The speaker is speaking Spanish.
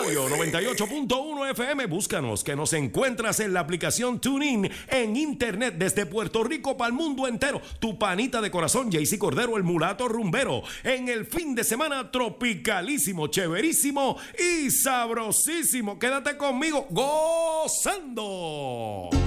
Moyo 98.1 FM. Búscanos, que nos encuentras en la aplicación TuneIn, en internet desde Puerto Rico para el mundo entero. Tu panita de corazón, Jaycee Cordero, el mulato rumbero. En el fin de semana tropicalísimo, chéverísimo y sabrosísimo. Quédate conmigo, gozando.